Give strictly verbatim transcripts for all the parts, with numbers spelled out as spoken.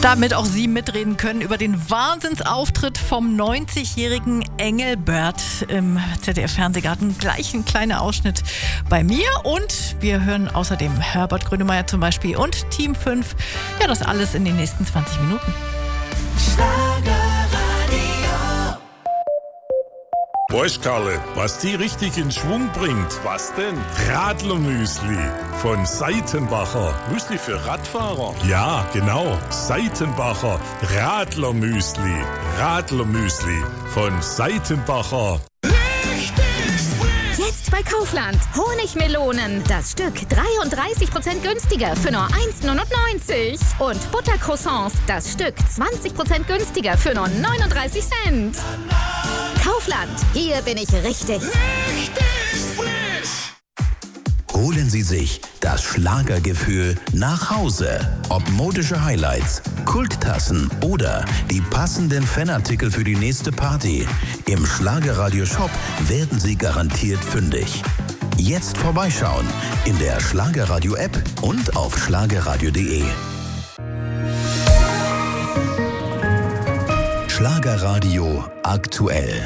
Damit auch Sie mitreden können über den Wahnsinnsauftritt vom neunzigjährigen Engelbert im Z D F-Fernsehgarten. Gleich ein kleiner Ausschnitt bei mir. Und wir hören außerdem Herbert Grönemeyer zum Beispiel und Team fünf. Ja, das alles in den nächsten zwanzig Minuten. Weißt Karle, was die richtig in Schwung bringt? Was denn? Radlermüsli von Seitenbacher. Müsli für Radfahrer? Ja, genau. Seitenbacher Radlermüsli. Radlermüsli von Seitenbacher. Jetzt bei Kaufland. Honigmelonen. Das Stück dreiunddreißig Prozent günstiger für nur eins neunundneunzig. Und Buttercroissants. Das Stück zwanzig Prozent günstiger für nur neununddreißig Cent. Kaufland. Hier bin ich richtig. Richtig frisch. Holen Sie sich das Schlagergefühl nach Hause. Ob modische Highlights, Kulttassen oder die passenden Fanartikel für die nächste Party. Im Schlagerradio-Shop werden Sie garantiert fündig. Jetzt vorbeischauen in der Schlagerradio-App und auf schlagerradio punkt de. Schlagerradio aktuell.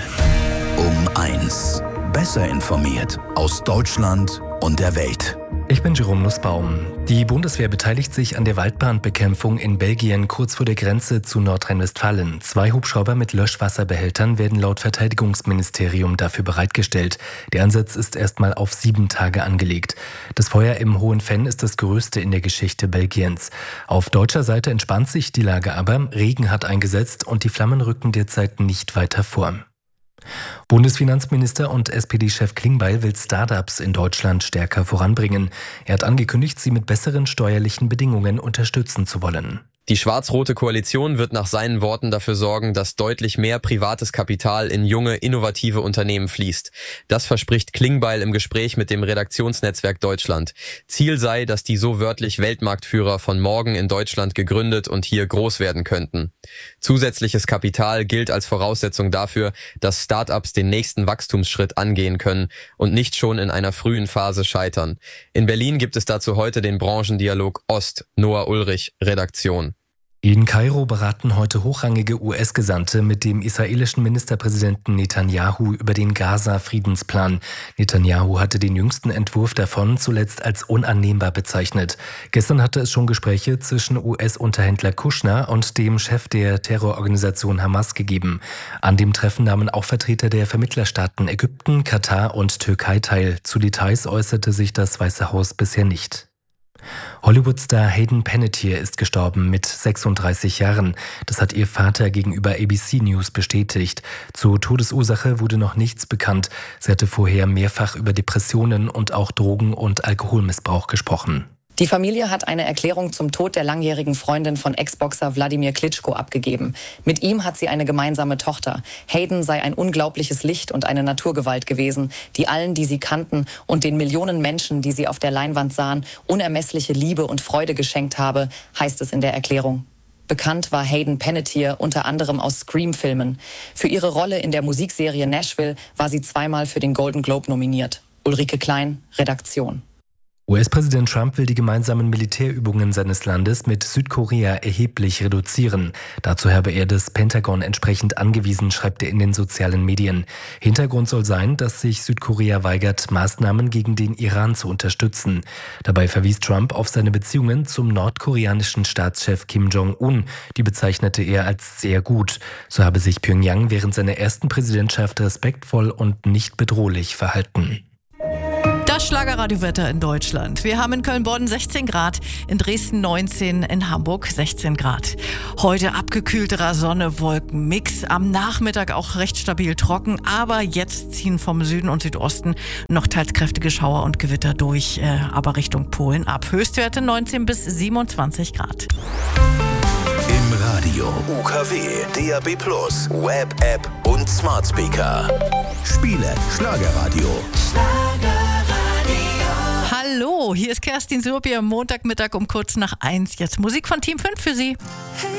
Um eins. Besser informiert aus Deutschland und der Welt. Ich bin Jerome Nussbaum. Die Bundeswehr beteiligt sich an der Waldbrandbekämpfung in Belgien kurz vor der Grenze zu Nordrhein-Westfalen. Zwei Hubschrauber mit Löschwasserbehältern werden laut Verteidigungsministerium dafür bereitgestellt. Der Einsatz ist erstmal auf sieben Tage angelegt. Das Feuer im Hohen Venn ist das größte in der Geschichte Belgiens. Auf deutscher Seite entspannt sich die Lage aber. Regen hat eingesetzt und die Flammen rücken derzeit nicht weiter vor. Bundesfinanzminister und S P D-Chef Klingbeil will Startups in Deutschland stärker voranbringen. Er hat angekündigt, sie mit besseren steuerlichen Bedingungen unterstützen zu wollen. Die schwarz-rote Koalition wird nach seinen Worten dafür sorgen, dass deutlich mehr privates Kapital in junge, innovative Unternehmen fließt. Das verspricht Klingbeil im Gespräch mit dem Redaktionsnetzwerk Deutschland. Ziel sei, dass die so wörtlich Weltmarktführer von morgen in Deutschland gegründet und hier groß werden könnten. Zusätzliches Kapital gilt als Voraussetzung dafür, dass Start-ups den nächsten Wachstumsschritt angehen können und nicht schon in einer frühen Phase scheitern. In Berlin gibt es dazu heute den Branchendialog Ost. Noah Ulrich, Redaktion. In Kairo beraten heute hochrangige U S-Gesandte mit dem israelischen Ministerpräsidenten Netanyahu über den Gaza-Friedensplan. Netanyahu hatte den jüngsten Entwurf davon zuletzt als unannehmbar bezeichnet. Gestern hatte es schon Gespräche zwischen U S-Unterhändler Kushner und dem Chef der Terrororganisation Hamas gegeben. An dem Treffen nahmen auch Vertreter der Vermittlerstaaten Ägypten, Katar und Türkei teil. Zu Details äußerte sich das Weiße Haus bisher nicht. Hollywood-Star Hayden Panettiere ist gestorben mit sechsunddreißig Jahren. Das hat ihr Vater gegenüber A B C News bestätigt. Zur Todesursache wurde noch nichts bekannt. Sie hatte vorher mehrfach über Depressionen und auch Drogen- und Alkoholmissbrauch gesprochen. Die Familie hat eine Erklärung zum Tod der langjährigen Freundin von Ex-Boxer Wladimir Klitschko abgegeben. Mit ihm hat sie eine gemeinsame Tochter. Hayden sei ein unglaubliches Licht und eine Naturgewalt gewesen, die allen, die sie kannten und den Millionen Menschen, die sie auf der Leinwand sahen, unermessliche Liebe und Freude geschenkt habe, heißt es in der Erklärung. Bekannt war Hayden Panettiere unter anderem aus Scream-Filmen. Für ihre Rolle in der Musikserie Nashville war sie zweimal für den Golden Globe nominiert. Ulrike Klein, Redaktion. U S-Präsident Trump will die gemeinsamen Militärübungen seines Landes mit Südkorea erheblich reduzieren. Dazu habe er das Pentagon entsprechend angewiesen, schreibt er in den sozialen Medien. Hintergrund soll sein, dass sich Südkorea weigert, Maßnahmen gegen den Iran zu unterstützen. Dabei verwies Trump auf seine Beziehungen zum nordkoreanischen Staatschef Kim Jong-un. Die bezeichnete er als sehr gut. So habe sich Pyongyang während seiner ersten Präsidentschaft respektvoll und nicht bedrohlich verhalten. Das Schlagerradiowetter in Deutschland. Wir haben in Köln-Bonn sechzehn Grad, in Dresden neunzehn, in Hamburg sechzehn Grad. Heute abgekühlterer Sonne-Wolken-Mix. Am Nachmittag auch recht stabil trocken, aber jetzt ziehen vom Süden und Südosten noch teils kräftige Schauer und Gewitter durch, äh, aber Richtung Polen ab. Höchstwerte neunzehn bis siebenundzwanzig Grad. Im Radio, U K W, D A B plus, Web, App und Smart Speaker. Spiele Schlagerradio. Hallo, hier ist Kerstin Surbier, Montagmittag um kurz nach eins. Jetzt Musik von Team fünf für Sie. Hey.